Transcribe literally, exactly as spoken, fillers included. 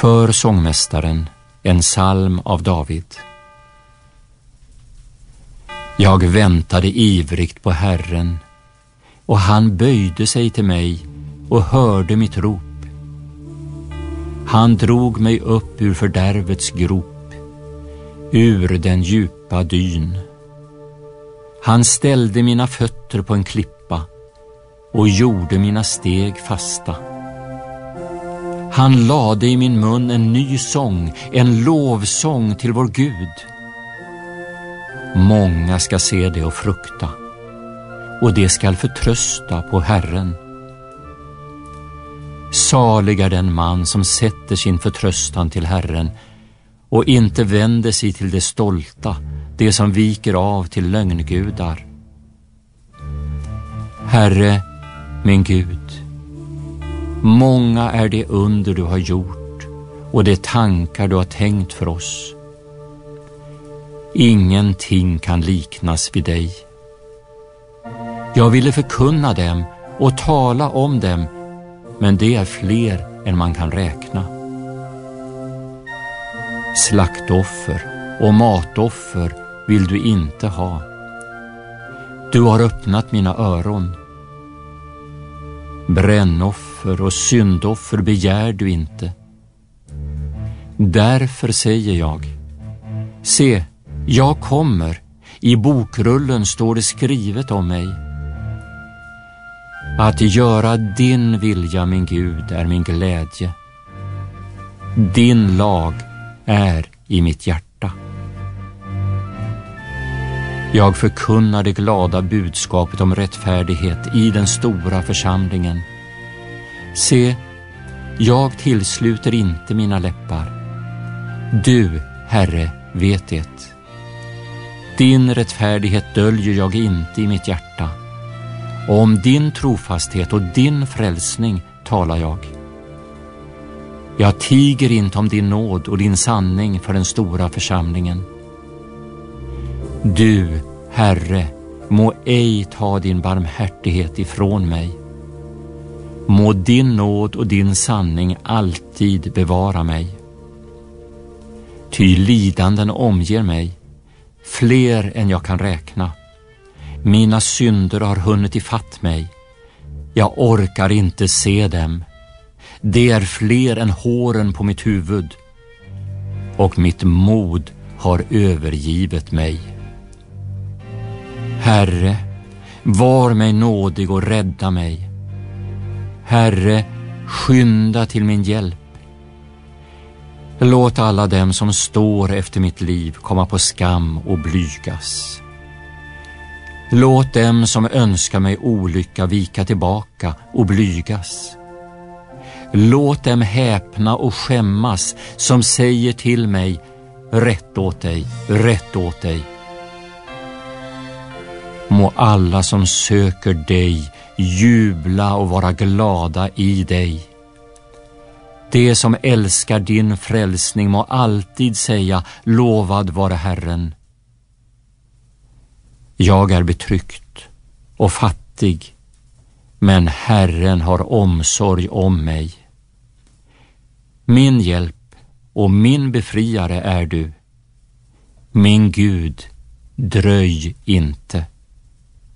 För sångmästaren, en psalm av David. Jag väntade ivrigt på Herren, och han böjde sig till mig och hörde mitt rop. Han drog mig upp ur fördärvets grop, ur den djupa dyn. Han ställde mina fötter på en klippa och gjorde mina steg fasta. Han lade i min mun en ny sång, en lovsång till vår Gud. Många ska se det och frukta, och det skall förtrösta på Herren. Salig är den man som sätter sin förtröstan till Herren och inte vänder sig till det stolta, det som viker av till lögngudar. Herre, min Gud, många är det under du har gjort och de tankar du har tänkt för oss. Ingenting kan liknas vid dig. Jag ville förkunna dem och tala om dem, men det är fler än man kan räkna. Slaktoffer och matoffer vill du inte ha. Du har öppnat mina öron. Brännoffer och syndoffer begär du inte. Därför säger jag: se, jag kommer, i bokrullen står det skrivet om mig. Att göra din vilja, min Gud, är min glädje. Din lag är i mitt hjärta. Jag förkunnar det glada budskapet om rättfärdighet i den stora församlingen. Se, jag tillsluter inte mina läppar. Du, Herre, vet det. Din rättfärdighet döljer jag inte i mitt hjärta. Och om din trofasthet och din frälsning talar jag. Jag tiger inte om din nåd och din sanning för den stora församlingen. Du, Herre, må ej ta din barmhärtighet ifrån mig. Må din nåd och din sanning alltid bevara mig. Ty lidanden omger mig, fler än jag kan räkna. Mina synder har hunnit ifatt mig. Jag orkar inte se dem. Det är fler än håren på mitt huvud. Och mitt mod har övergivit mig. Herre, var mig nådig och rädda mig. Herre, skynda till min hjälp. Låt alla dem som står efter mitt liv komma på skam och blygas. Låt dem som önskar mig olycka vika tillbaka och blygas. Låt dem häpna och skämmas som säger till mig: rätt åt dig, rätt åt dig. Må alla som söker dig jubla och vara glada i dig. Det som älskar din frälsning må alltid säga: lovad vare Herren. Jag är betryckt och fattig, men Herren har omsorg om mig. Min hjälp och min befriare är du. Min Gud, dröj inte.